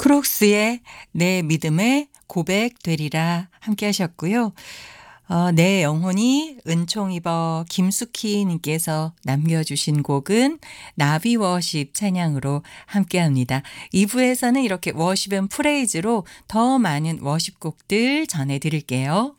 크록스의 내 믿음의 고백 되리라 함께 하셨고요. 내 영혼이 은총 입어 김숙희 님께서 남겨주신 곡은 나비 워십 찬양으로 함께합니다. 2부에서는 이렇게 워십 앤 프레이즈로 더 많은 워십 곡들 전해드릴게요.